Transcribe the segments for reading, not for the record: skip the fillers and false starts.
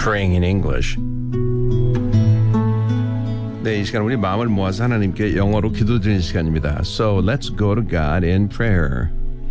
Praying in English. 네, 이 시간 우리 마음을 모아서 하나님께 영어로 기도드리는 시간입니다. So let's go to God in prayer.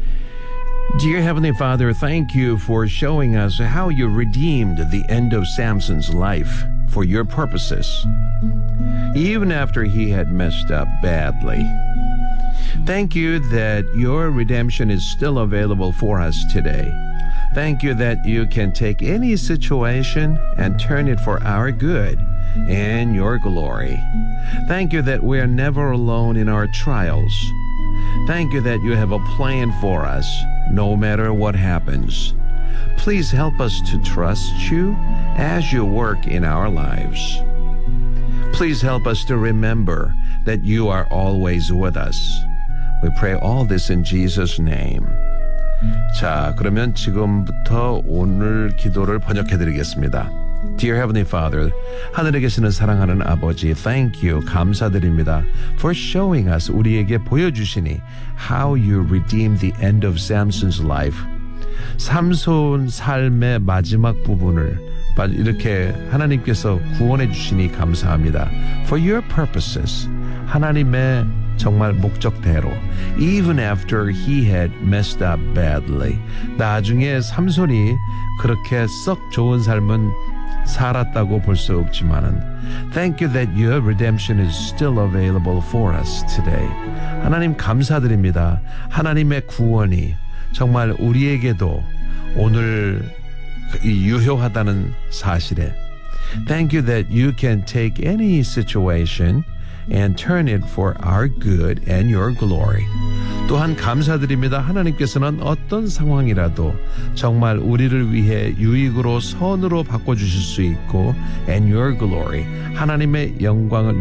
Dear Heavenly Father, thank you for showing us how you redeemed the end of Samson's life for your purposes, even after he had messed up badly. Thank you that your redemption is still available for us today. Thank you that you can take any situation and turn it for our good and your glory. Thank you that we are never alone in our trials. Thank you that you have a plan for us, no matter what happens. Please help us to trust you as you work in our lives. Please help us to remember that you are always with us. We pray all this in Jesus' name. 자, 그러면 지금부터 오늘 기도를 번역해드리겠습니다. Dear Heavenly Father, 하늘에 계시는 사랑하는 아버지, thank you, 감사드립니다. For showing us, 우리에게 보여주시니 how you redeemed the end of Samson's life. 삼손 삶의 마지막 부분을 이렇게 하나님께서 구원해 주시니 감사합니다. For your purposes, 하나님의 정말 목적대로 even after he had messed up badly. 나중에 삼손이 그렇게 썩 좋은 삶은 살았다고 볼 수 없지만은 Thank you that your redemption is still available for us today. 하나님 감사드립니다. 하나님의 구원이 정말 우리에게도 오늘 유효하다는 사실에 Thank you that you can take any situation and turn it for our good and your glory. 또한 감사드립니다. 하나님께서는 어떤 상황이라도 정말 우리를 위해 유익으로 선으로 바꿔주실 수 있고 and your glory, 하나님의 영광을